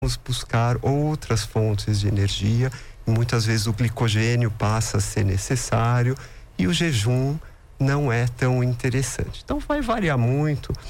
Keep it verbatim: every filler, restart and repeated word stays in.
Vamos buscar outras fontes de energia. Muitas vezes o glicogênio passa a ser necessário e o jejum não é tão interessante. Então vai variar muito.